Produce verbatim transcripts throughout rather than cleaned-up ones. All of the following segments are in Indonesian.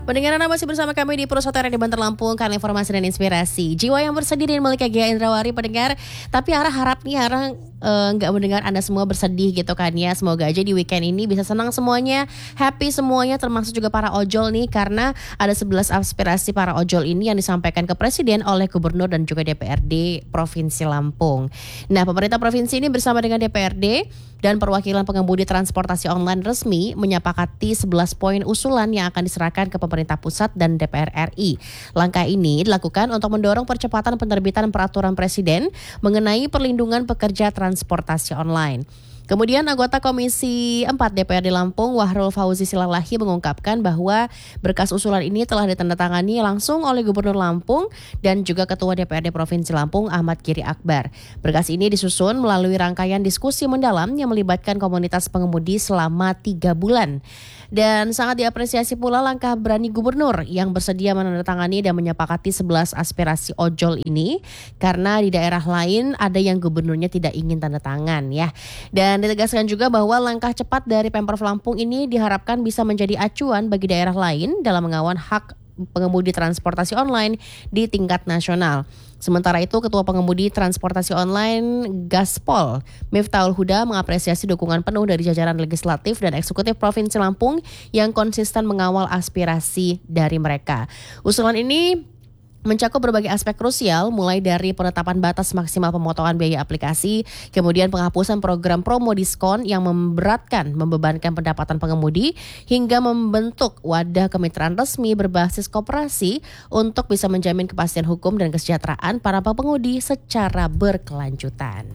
Pendengar Anda masih bersama kami di Perusahaan di Bantar Lampung, karena informasi dan inspirasi. Jiwa yang bersedih dan Malika Gia Indrawari pendengar. Tapi Ara harap nih Ara nggak uh, mendengar Anda semua bersedih gitu kan ya. Semoga aja di weekend ini bisa senang semuanya, happy semuanya, termasuk juga para ojol nih. Karena ada sebelas aspirasi para ojol ini yang disampaikan ke Presiden oleh Gubernur dan juga D P R D Provinsi Lampung. Nah, pemerintah provinsi ini bersama dengan D P R D dan perwakilan pengemudi transportasi online resmi menyepakati sebelas poin usulan yang akan diserahkan ke pemerintah pusat dan D P R R I. Langkah ini dilakukan untuk mendorong percepatan penerbitan peraturan Presiden mengenai perlindungan pekerja transportasi online. Kemudian anggota Komisi empat D P R D Lampung Wahrul Fauzi Silalahi mengungkapkan bahwa berkas usulan ini telah ditandatangani langsung oleh Gubernur Lampung dan juga Ketua D P R D Provinsi Lampung Ahmad Giri Akbar. Berkas ini disusun melalui rangkaian diskusi mendalam yang melibatkan komunitas pengemudi selama tiga bulan. Dan sangat diapresiasi pula langkah berani Gubernur yang bersedia menandatangani dan menyepakati sebelas aspirasi ojol ini, karena di daerah lain ada yang gubernurnya tidak ingin tanda tangan ya. Dan ditegaskan juga bahwa langkah cepat dari Pemprov Lampung ini diharapkan bisa menjadi acuan bagi daerah lain dalam mengawal hak pengemudi transportasi online di tingkat nasional. Sementara itu, Ketua Pengemudi Transportasi Online Gaspol Miftahul Huda mengapresiasi dukungan penuh dari jajaran legislatif dan eksekutif Provinsi Lampung yang konsisten mengawal aspirasi dari mereka. Usulan ini mencakup berbagai aspek krusial, mulai dari penetapan batas maksimal pemotongan biaya aplikasi, kemudian penghapusan program promo diskon yang memberatkan, membebankan pendapatan pengemudi, hingga membentuk wadah kemitraan resmi berbasis koperasi untuk bisa menjamin kepastian hukum dan kesejahteraan para pengemudi secara berkelanjutan.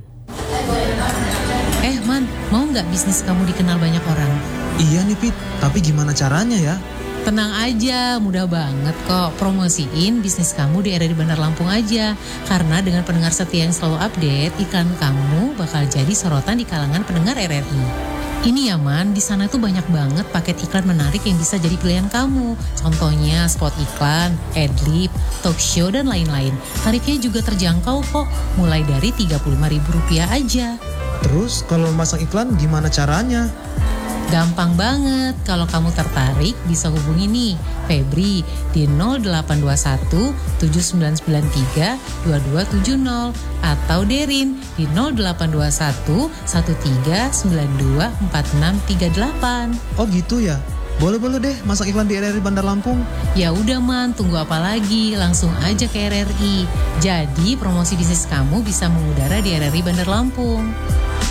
Eh Man, mau nggak bisnis kamu dikenal banyak orang? Iya nih Pit, tapi gimana caranya ya? Tenang aja, mudah banget kok. Promosiin bisnis kamu di R R I Bandar Lampung aja. Karena dengan pendengar setia yang selalu update, iklan kamu bakal jadi sorotan di kalangan pendengar R R I. Ini ya Man, di sana tuh banyak banget paket iklan menarik yang bisa jadi pilihan kamu. Contohnya spot iklan, adlib, talk show, dan lain-lain. Tarifnya juga terjangkau kok, mulai dari tiga puluh lima ribu rupiah aja. Terus kalau masang iklan gimana caranya? Gampang banget, kalau kamu tertarik bisa hubungi nih Febri di nol delapan dua satu tujuh sembilan sembilan tiga dua dua tujuh nol atau Derin di nol delapan dua satu satu tiga sembilan dua empat enam tiga delapan. Oh gitu ya? Boleh-boleh deh masang iklan di R R I Bandar Lampung. Ya udah Man, tunggu apa lagi? Langsung aja ke R R I. Jadi promosi bisnis kamu bisa mengudara di R R I Bandar Lampung.